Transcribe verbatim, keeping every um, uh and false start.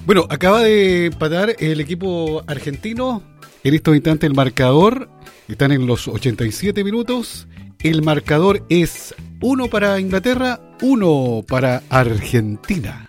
Bueno, acaba de empatar el equipo argentino. En estos instantes el marcador, están en los ochenta y siete minutos. El marcador es uno para Inglaterra, uno para Argentina.